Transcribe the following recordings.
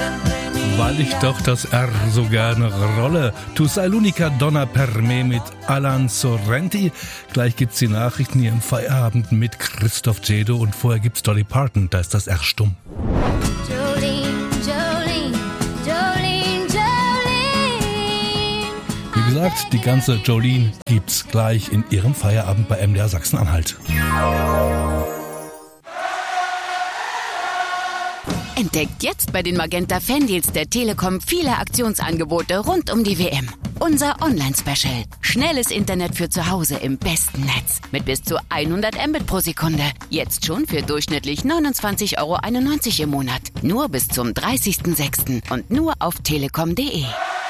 Weil ich doch das R so gerne rolle. Tu sei l'unica donna per me mit Alan Sorrenti. Gleich gibt's die Nachrichten hier im Feierabend mit Christoph Jedo und vorher gibt's Dolly Parton, da ist das R stumm. Jolene, Jolene, Jolene, Jolene. Wie gesagt, die ganze Jolene gibt's gleich in ihrem Feierabend bei MDR Sachsen-Anhalt. Entdeckt jetzt bei den Magenta Fandeals der Telekom viele Aktionsangebote rund um die WM. Unser Online-Special. Schnelles Internet für zu Hause im besten Netz. Mit bis zu 100 Mbit pro Sekunde. Jetzt schon für durchschnittlich 29,91 € im Monat. Nur bis zum 30.06. und nur auf telekom.de.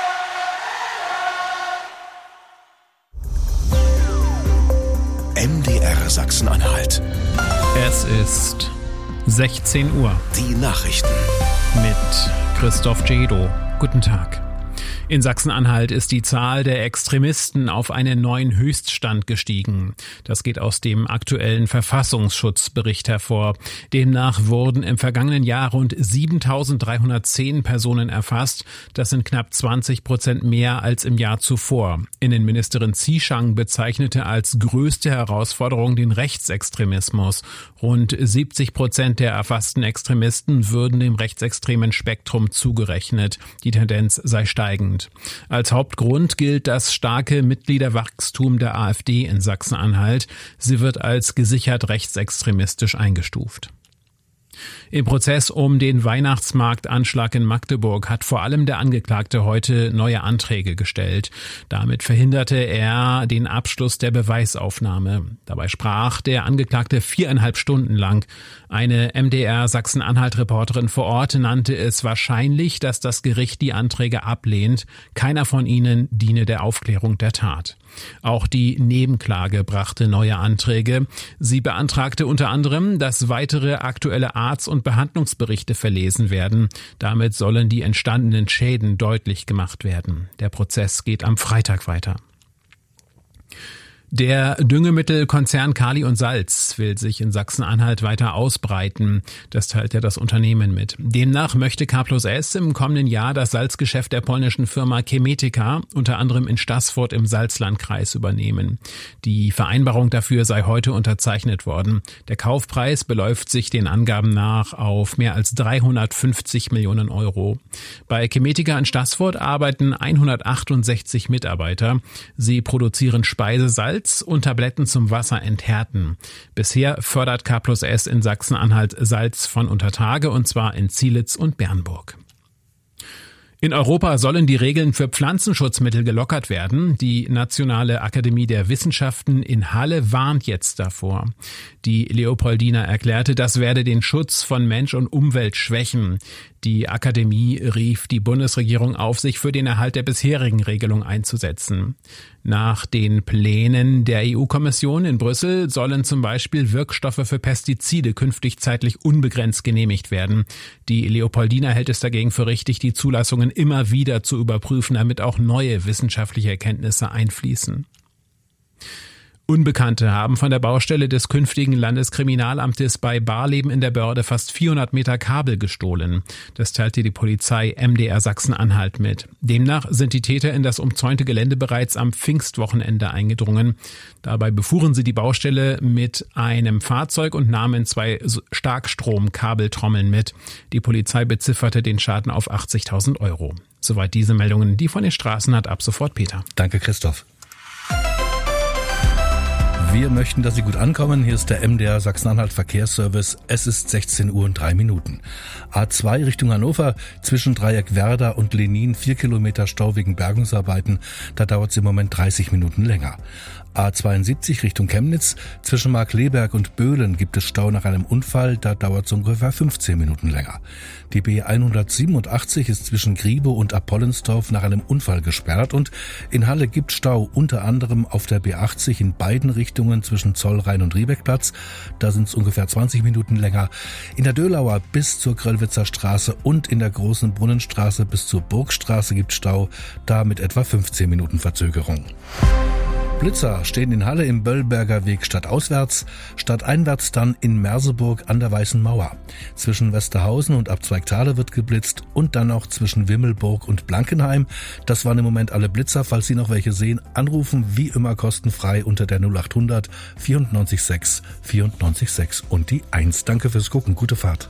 MDR Sachsen-Anhalt. Es ist 16 Uhr. Die Nachrichten. Mit Christoph Jedo. Guten Tag. In Sachsen-Anhalt ist die Zahl der Extremisten auf einen neuen Höchststand gestiegen. Das geht aus dem aktuellen Verfassungsschutzbericht hervor. Demnach wurden im vergangenen Jahr rund 7.310 Personen erfasst. Das sind knapp 20% mehr als im Jahr zuvor. Innenministerin Zieschang bezeichnete als größte Herausforderung den Rechtsextremismus. Rund 70% der erfassten Extremisten würden dem rechtsextremen Spektrum zugerechnet. Die Tendenz sei steigend. Als Hauptgrund gilt das starke Mitgliederwachstum der AfD in Sachsen-Anhalt. Sie wird als gesichert rechtsextremistisch eingestuft. Im Prozess um den Weihnachtsmarktanschlag in Magdeburg hat vor allem der Angeklagte heute neue Anträge gestellt. Damit verhinderte er den Abschluss der Beweisaufnahme. Dabei sprach der Angeklagte 4,5 Stunden lang. Eine MDR Sachsen-Anhalt-Reporterin vor Ort nannte es wahrscheinlich, dass das Gericht die Anträge ablehnt. Keiner von ihnen diene der Aufklärung der Tat. Auch die Nebenklage brachte neue Anträge. Sie beantragte unter anderem, dass weitere aktuelle Arzt- und Behandlungsberichte verlesen werden. Damit sollen die entstandenen Schäden deutlich gemacht werden. Der Prozess geht am Freitag weiter. Der Düngemittelkonzern Kali und Salz will sich in Sachsen-Anhalt weiter ausbreiten. Das teilt ja das Unternehmen mit. Demnach möchte K+S im kommenden Jahr das Salzgeschäft der polnischen Firma Chemetika unter anderem in Staßfurt im Salzlandkreis übernehmen. Die Vereinbarung dafür sei heute unterzeichnet worden. Der Kaufpreis beläuft sich den Angaben nach auf mehr als 350 Millionen €. Bei Chemetika in Staßfurt arbeiten 168 Mitarbeiter. Sie produzieren Speisesalz und Tabletten zum Wasser enthärten. Bisher fördert K+S in Sachsen-Anhalt Salz von Untertage und zwar in Zielitz und Bernburg. In Europa sollen die Regeln für Pflanzenschutzmittel gelockert werden. Die Nationale Akademie der Wissenschaften in Halle warnt jetzt davor. Die Leopoldina erklärte, das werde den Schutz von Mensch und Umwelt schwächen. Die Akademie rief die Bundesregierung auf, sich für den Erhalt der bisherigen Regelung einzusetzen. Nach den Plänen der EU-Kommission in Brüssel sollen zum Beispiel Wirkstoffe für Pestizide künftig zeitlich unbegrenzt genehmigt werden. Die Leopoldina hält es dagegen für richtig, die Zulassungen immer wieder zu überprüfen, damit auch neue wissenschaftliche Erkenntnisse einfließen. Unbekannte haben von der Baustelle des künftigen Landeskriminalamtes bei Barleben in der Börde fast 400 Meter Kabel gestohlen. Das teilte die Polizei MDR Sachsen-Anhalt mit. Demnach sind die Täter in das umzäunte Gelände bereits am Pfingstwochenende eingedrungen. Dabei befuhren sie die Baustelle mit einem Fahrzeug und nahmen 2 Starkstromkabeltrommeln mit. Die Polizei bezifferte den Schaden auf 80.000 €. Soweit diese Meldungen, die von den Straßen hat ab sofort Peter. Danke, Christoph. Wir möchten, dass Sie gut ankommen. Hier ist der MDR Sachsen-Anhalt Verkehrsservice. Es ist 16 Uhr und 3 Minuten. A2 Richtung Hannover zwischen Dreieck Werder und Lenin 4 Kilometer Stau wegen Bergungsarbeiten. Da dauert es im Moment 30 Minuten länger. A72 Richtung Chemnitz zwischen Markleberg und Böhlen gibt es Stau nach einem Unfall. Da dauert es ungefähr 15 Minuten länger. Die B187 ist zwischen Griebe und Apollensdorf nach einem Unfall gesperrt und in Halle gibt Stau unter anderem auf der B80 in beiden Richtungen zwischen Zollrhein und Riebeckplatz. Da sind es ungefähr 20 Minuten länger. In der Dölauer bis zur Gröllwitzer Straße und in der Großen Brunnenstraße bis zur Burgstraße gibt Stau, da mit etwa 15 Minuten Verzögerung. Blitzer stehen in Halle im Böllberger Weg stadtauswärts, stadteinwärts dann in Merseburg an der Weißen Mauer. Zwischen Westerhausen und Abzweigtale wird geblitzt und dann auch zwischen Wimmelburg und Blankenheim. Das waren im Moment alle Blitzer. Falls Sie noch welche sehen, anrufen, wie immer kostenfrei unter der 0800 94 6 94 6 und die 1. Danke fürs Gucken, gute Fahrt.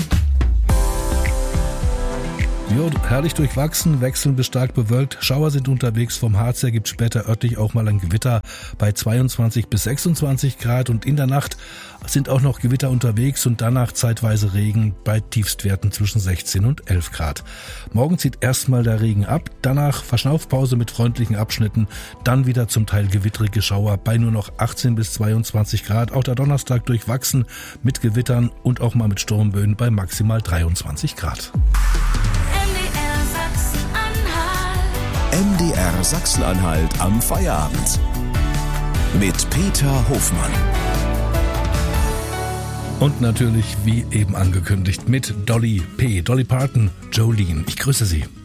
Jo, herrlich durchwachsen, wechselnd bis stark bewölkt. Schauer sind unterwegs. Vom Harz her gibt später örtlich auch mal ein Gewitter bei 22 bis 26 Grad. Und in der Nacht sind auch noch Gewitter unterwegs und danach zeitweise Regen bei Tiefstwerten zwischen 16 und 11 Grad. Morgen zieht erstmal der Regen ab, danach Verschnaufpause mit freundlichen Abschnitten, dann wieder zum Teil gewittrige Schauer bei nur noch 18 bis 22 Grad. Auch der Donnerstag durchwachsen mit Gewittern und auch mal mit Sturmböen bei maximal 23 Grad. MDR Sachsen-Anhalt am Feierabend. Mit Peter Hofmann. Und natürlich, wie eben angekündigt, mit Dolly P. Dolly Parton, Jolene. Ich grüße Sie.